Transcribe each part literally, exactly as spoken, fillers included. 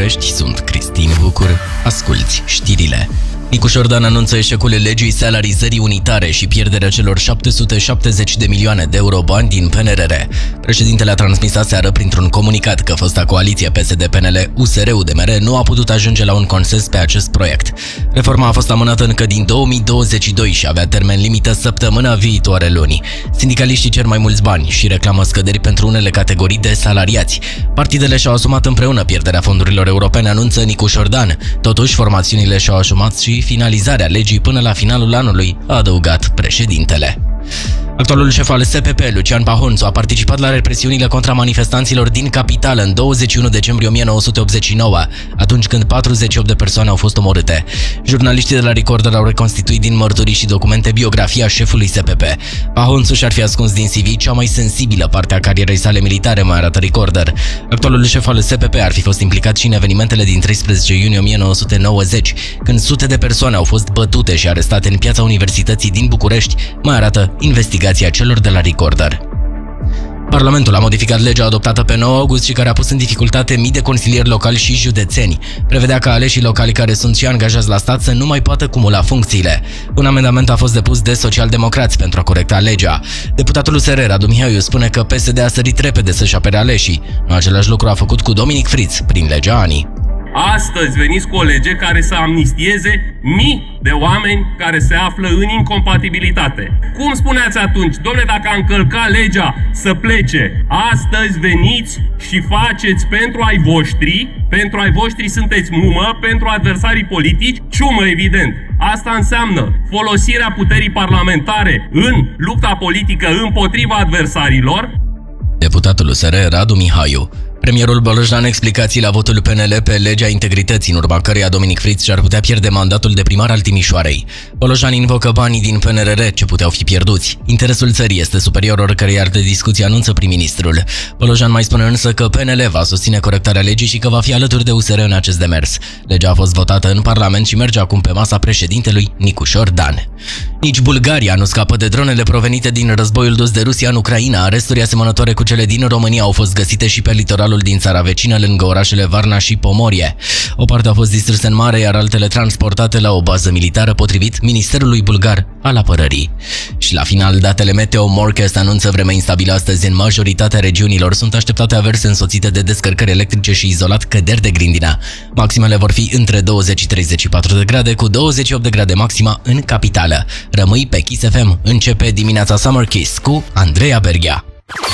București, sunt Cristin Bucur. Asculți știrile. Nicu Șordan anunță eșecul legii salarizării unitare și pierderea celor șapte sute șaptezeci de milioane de euro bani din P N R R. Președintele a transmis aseară printr-un comunicat că fosta coaliție P S D P N L U S R U D M R nu a putut ajunge la un consens pe acest proiect. Reforma a fost amânată încă din două mii douăzeci și doi și avea termen limită săptămâna viitoare luni. Sindicaliștii cer mai mulți bani și reclamă scăderi pentru unele categorii de salariați. Partidele și-au asumat împreună pierderea fondurilor europene, anunță Nicu Șordan. Totuși, formațiunile și-au asumat și finalizarea legii până la finalul anului, a adăugat președintele. Actualul șef al S P P, Lucian Pahonțu, a participat la represiunile contra manifestanților din capitală în douăzeci și unu decembrie o mie nouă sute optzeci și nouă, atunci când patruzeci și opt de persoane au fost omorâte. Jurnaliștii de la Recorder au reconstituit din mărturii și documente biografia șefului S P P. Pahonțu și-ar fi ascuns din C V cea mai sensibilă parte a carierei sale militare, mai arată Recorder. Actualul șef al S P P ar fi fost implicat și în evenimentele din treisprezece iunie o mie nouă sute nouăzeci, când sute de persoane au fost bătute și arestate în Piața Universității din București, mai arată investigația celor de la Recorder. Parlamentul a modificat legea adoptată pe nouă august și care a pus în dificultate mii de consilieri locali și județeni. Prevedea ca aleșii locali care sunt și angajați la stat să nu mai poată cumula funcțiile. Un amendament a fost depus de socialdemocrați pentru a corecta legea. Deputatul U S R, Radu Mihaiu, spune că P S D a sărit repede să-și apere aleșii. Același lucru a făcut cu Dominic Friț prin legea ANI. Astăzi veniți cu o lege care să amnistieze mii de oameni care se află în incompatibilitate. Cum spuneați atunci? Dom'le, dacă a încălcat legea, să plece. Astăzi veniți și faceți pentru ai voștri, pentru ai voștri sunteți mumă, pentru adversarii politici, ciumă, evident. Asta înseamnă folosirea puterii parlamentare în lupta politică împotriva adversarilor. Deputatul U S R, Radu Mihaiu. Premierul Bolojan explicații la votul P N L pe legea integrității, în urma căreia Dominic Friț și-ar putea pierde mandatul de primar al Timișoarei. Bolojan invocă banii din P N R R ce puteau fi pierduți. Interesul țării este superior oricărei alte discuții, anunță prim-ministrul. Bolojan mai spune însă că P N L va susține corectarea legii și că va fi alături de U S R în acest demers. Legea a fost votată în Parlament și merge acum pe masa președintelui Nicu Șordan. Nici Bulgaria nu scapă de dronele provenite din războiul dus de Rusia în Ucraina. Aresturi asemănătoare cu cele din România au fost găsite și pe litoralul din țara vecină, lângă orașele Varna și Pomorie. O parte a fost distrusă în mare, iar altele transportate la o bază militară, potrivit Ministerului Bulgar al Apărării. Și la final, datele Meteo Morcast anunță vreme instabilă astăzi în majoritatea regiunilor. Sunt așteptate averse însoțite de descărcări electrice și izolat căderi de grindină. Maximele vor fi între douăzeci și treizeci și patru de grade, cu douăzeci și opt de grade maxima în capitală. Rămâi pe Kiss F M. Începe dimineața Summer Kiss cu Andreea Berghea.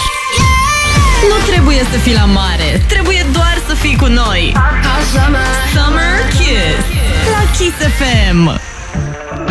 Nu trebuie să fii la mare, trebuie doar să fii cu noi. Summer Kiss la Kiss F M.